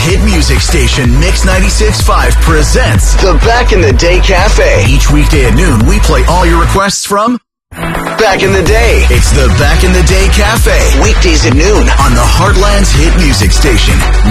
hit music station, Mix 96.5 presents the Back in the Day Cafe. Each weekday at noon, we play all your requests from Back in the Day. It's the Back in the Day Cafe. Weekdays at noon on the Heartland's hit music station,